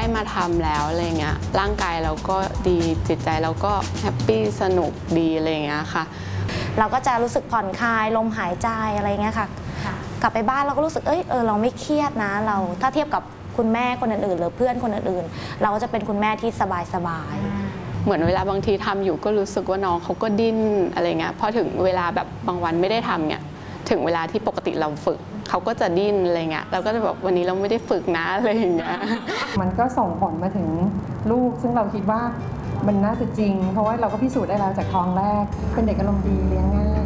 มาทำแล้วอะไรเงี้ยร่างกายเราก็ดีจิตใจเราก็แฮปปี้สนุกดีอะไรเงี้ยค่ะเราก็จะรู้สึกผ่อนคลายลมหายใจอะไรเงี้ยค่ะกลับไปบ้านเราก็รู้สึกเราไม่เครียดนะเราถ้าเทียบกับคุณแม่คนอื่นๆหรือเพื่อนคนอื่นๆเราก็จะเป็นคุณแม่ที่สบายๆเหมือนเวลาบางทีทำอยู่ก็รู้สึกว่าน้องเขาก็ดิ้นอะไรเงี้ยพอถึงเวลาแบบบางวันไม่ได้ทำเนี่ยถึงเวลาที่ปกติเราฝึกเขาก็จะดิ้นอะไรเงี้ยเราก็จะแบบวันนี้เราไม่ได้ฝึกนะอะไรอย่างเงี้ยมันก็ส่งผลมาถึงลูกซึ่งเราคิดว่ามันน่าจะจริงเพราะว่าเราก็พิสูจน์ได้แล้วจากท้องแรกเป็นเด็กอารมณ์ดีเลี้ยงง่าย